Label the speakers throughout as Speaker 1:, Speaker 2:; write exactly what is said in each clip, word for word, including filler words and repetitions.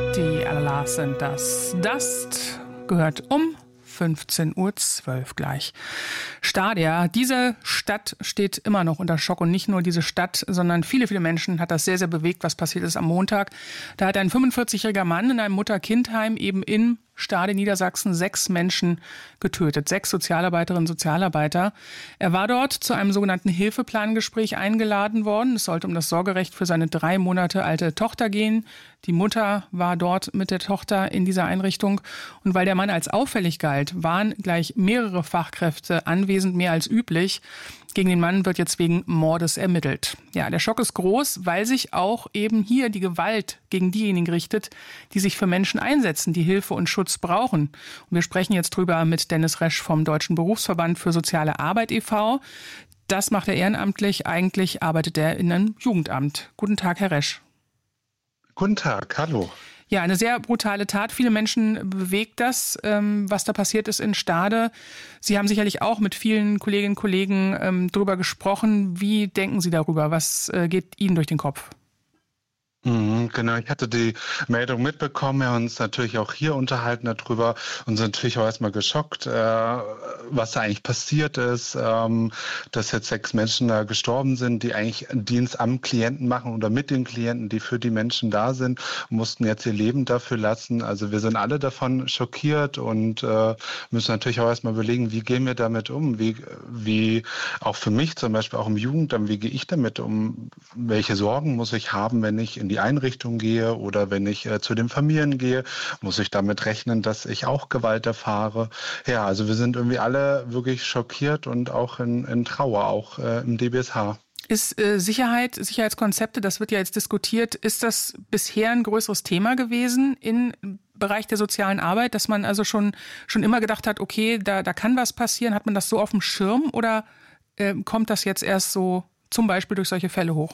Speaker 1: Die Alalas sind das. Dust gehört um fünfzehn Uhr zwölf gleich. Stadia, diese Stadt steht immer noch unter Schock und nicht nur diese Stadt, sondern viele, viele Menschen hat das sehr, sehr bewegt, was passiert ist am Montag. Da hat ein fünfundvierzigjähriger Mann in einem Mutter-Kind-Heim eben in Stade, Niedersachsen, sechs Menschen getötet. Sechs Sozialarbeiterinnen und Sozialarbeiter. Er war dort zu einem sogenannten Hilfeplangespräch eingeladen worden. Es sollte um das Sorgerecht für seine drei Monate alte Tochter gehen. Die Mutter war dort mit der Tochter in dieser Einrichtung. Und weil der Mann als auffällig galt, waren gleich mehrere Fachkräfte anwesend, mehr als üblich. Gegen den Mann wird jetzt wegen Mordes ermittelt. Ja, der Schock ist groß, weil sich auch eben hier die Gewalt gegen diejenigen richtet, die sich für Menschen einsetzen, die Hilfe und Schutz brauchen. Und wir sprechen jetzt drüber mit Dennis Resch vom Deutschen Berufsverband für soziale Arbeit e V Das macht er ehrenamtlich. Eigentlich arbeitet er in einem Jugendamt. Guten Tag, Herr Resch.
Speaker 2: Guten Tag, hallo.
Speaker 1: Ja, eine sehr brutale Tat. Viele Menschen bewegt das, ähm, was da passiert ist in Stade. Sie haben sicherlich auch mit vielen Kolleginnen und Kollegen ähm, darüber gesprochen. Wie denken Sie darüber? Was äh, geht Ihnen durch den Kopf?
Speaker 2: Mhm, genau, ich hatte die Meldung mitbekommen, wir haben uns natürlich auch hier unterhalten darüber und sind natürlich auch erstmal geschockt, äh, was da eigentlich passiert ist, ähm, dass jetzt sechs Menschen da gestorben sind, die eigentlich Dienst am Klienten machen oder mit den Klienten, die für die Menschen da sind, mussten jetzt ihr Leben dafür lassen. Also wir sind alle davon schockiert und äh, müssen natürlich auch erstmal überlegen, wie gehen wir damit um, wie, wie auch für mich zum Beispiel auch im Jugendamt, wie gehe ich damit um, welche Sorgen muss ich haben, wenn ich in die Einrichtung gehe oder wenn ich äh, zu den Familien gehe, muss ich damit rechnen, dass ich auch Gewalt erfahre. Ja, also wir sind irgendwie alle wirklich schockiert und auch in, in Trauer, auch äh, im D B S H.
Speaker 1: Ist äh, Sicherheit, Sicherheitskonzepte, das wird ja jetzt diskutiert, ist das bisher ein größeres Thema gewesen im Bereich der sozialen Arbeit, dass man also schon, schon immer gedacht hat, okay, da, da kann was passieren, hat man das so auf dem Schirm oder äh, kommt das jetzt erst so zum Beispiel durch solche Fälle hoch?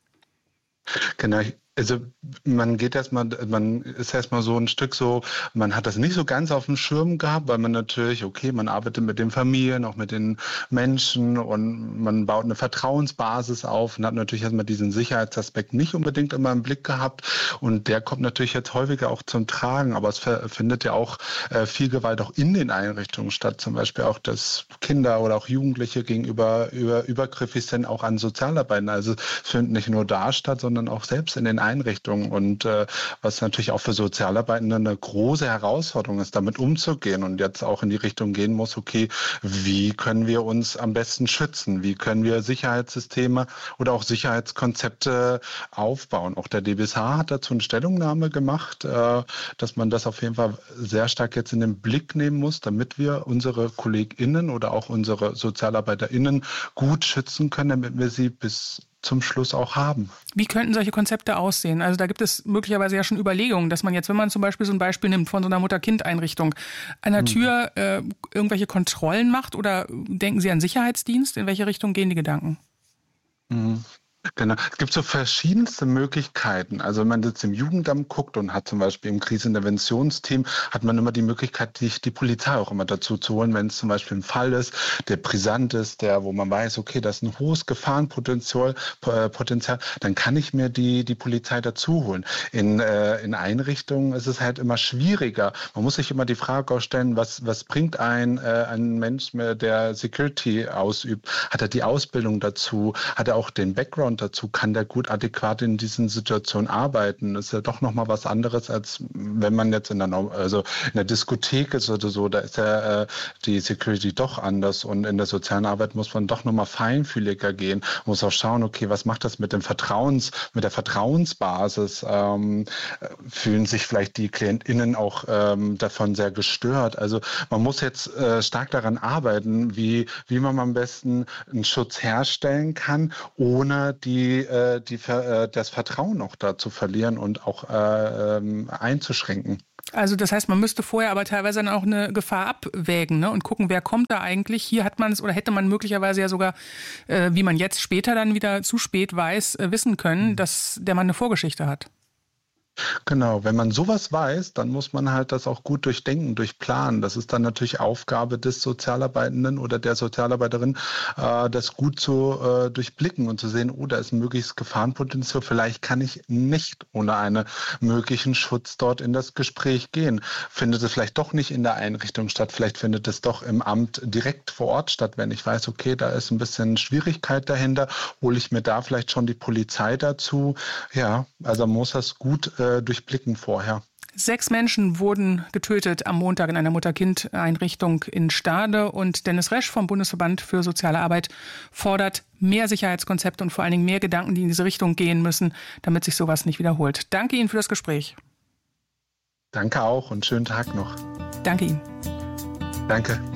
Speaker 2: Genau, also man geht erstmal, man ist erstmal so ein Stück so, man hat das nicht so ganz auf dem Schirm gehabt, weil man natürlich, okay, man arbeitet mit den Familien, auch mit den Menschen und man baut eine Vertrauensbasis auf und hat natürlich erstmal diesen Sicherheitsaspekt nicht unbedingt immer im Blick gehabt und der kommt natürlich jetzt häufiger auch zum Tragen, aber es findet ja auch äh, viel Gewalt auch in den Einrichtungen statt, zum Beispiel auch, dass Kinder oder auch Jugendliche gegenüber über, übergriffig sind, auch an Sozialarbeitern, also es findet nicht nur da statt, sondern auch selbst in den Einrichtungen und äh, was natürlich auch für Sozialarbeitende eine große Herausforderung ist, damit umzugehen und jetzt auch in die Richtung gehen muss, okay, wie können wir uns am besten schützen? Wie können wir Sicherheitssysteme oder auch Sicherheitskonzepte aufbauen? Auch der D B S H hat dazu eine Stellungnahme gemacht, äh, dass man das auf jeden Fall sehr stark jetzt in den Blick nehmen muss, damit wir unsere KollegInnen oder auch unsere SozialarbeiterInnen gut schützen können, damit wir sie bis zum Schluss auch haben.
Speaker 1: Wie könnten solche Konzepte aussehen? Also da gibt es möglicherweise ja schon Überlegungen, dass man jetzt, wenn man zum Beispiel so ein Beispiel nimmt von so einer Mutter-Kind-Einrichtung, an der Tür äh, irgendwelche Kontrollen macht oder denken Sie an Sicherheitsdienst? In welche Richtung gehen die Gedanken?
Speaker 2: Mhm. Genau. Es gibt so verschiedenste Möglichkeiten. Also wenn man jetzt im Jugendamt guckt und hat zum Beispiel im Kriseninterventionsteam, hat man immer die Möglichkeit, sich die Polizei auch immer dazu zu holen, wenn es zum Beispiel ein Fall ist, der brisant ist, der, wo man weiß, okay, das ist ein hohes Gefahrenpotenzial, äh, Potenzial, dann kann ich mir die, die Polizei dazu holen. In, äh, in Einrichtungen ist es halt immer schwieriger. Man muss sich immer die Frage auch stellen, was, was bringt ein, äh, ein Mensch, der Security ausübt? Hat er die Ausbildung dazu? Hat er auch den Background dazu, kann der gut adäquat in diesen Situationen arbeiten. Das ist ja doch nochmal was anderes, als wenn man jetzt in der, also in der Diskothek ist oder so, da ist ja äh, die Security doch anders und in der sozialen Arbeit muss man doch nochmal feinfühliger gehen, muss auch schauen, okay, was macht das mit dem Vertrauens, mit der Vertrauensbasis? Ähm, fühlen sich vielleicht die KlientInnen auch ähm, davon sehr gestört? Also man muss jetzt äh, stark daran arbeiten, wie, wie man am besten einen Schutz herstellen kann, ohne die, äh, die, äh, das Vertrauen auch da zu verlieren und auch äh, ähm, einzuschränken.
Speaker 1: Also das heißt, man müsste vorher aber teilweise dann auch eine Gefahr abwägen, ne, und gucken, wer kommt da eigentlich. Hier hat man es oder hätte man möglicherweise ja sogar, äh, wie man jetzt später dann wieder zu spät weiß, äh, wissen können, dass der Mann eine Vorgeschichte hat.
Speaker 2: Genau, wenn man sowas weiß, dann muss man halt das auch gut durchdenken, durchplanen. Das ist dann natürlich Aufgabe des Sozialarbeitenden oder der Sozialarbeiterin, äh, das gut zu äh, durchblicken und zu sehen, oh, da ist ein mögliches Gefahrenpotenzial. Vielleicht kann ich nicht ohne einen möglichen Schutz dort in das Gespräch gehen. Findet es vielleicht doch nicht in der Einrichtung statt, vielleicht findet es doch im Amt direkt vor Ort statt. Wenn ich weiß, okay, da ist ein bisschen Schwierigkeit dahinter, hole ich mir da vielleicht schon die Polizei dazu. Ja, also man muss das gut äh, durchblicken vorher.
Speaker 1: Sechs Menschen wurden getötet am Montag in einer Mutter-Kind-Einrichtung in Stade. Und Dennis Resch vom Bundesverband für soziale Arbeit fordert mehr Sicherheitskonzepte und vor allen Dingen mehr Gedanken, die in diese Richtung gehen müssen, damit sich sowas nicht wiederholt. Danke Ihnen für das Gespräch.
Speaker 2: Danke auch und schönen Tag noch.
Speaker 1: Danke Ihnen.
Speaker 2: Danke.